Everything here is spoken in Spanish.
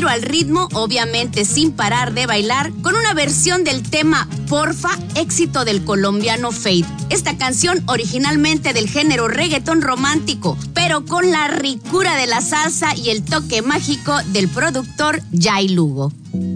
giro al ritmo, obviamente sin parar de bailar, con una versión del tema Porfa, éxito del colombiano Fade. Esta canción originalmente del género reggaetón romántico, pero con la ricura de la salsa y el toque mágico del productor Jay Lugo.